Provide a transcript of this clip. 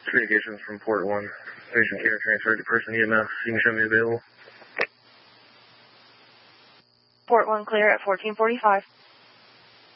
Communications from Port 1. Patient care transferred to person EMS. You can show me available. Port 1 clear at 1445.